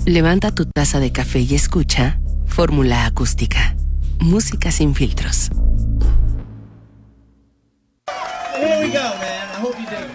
Levanta tu taza de café y escucha Fórmula Acústica. Música sin filtros. Here we go, man. I hope you dig it.